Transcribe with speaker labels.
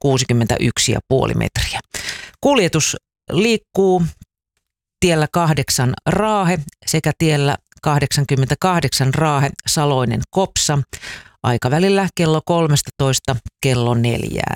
Speaker 1: 61,5 metriä. Kuljetus liikkuu tiellä 8 Raahe sekä tiellä 88 Raahe Saloinen Kopsa aikavälillä kello 13 kello 4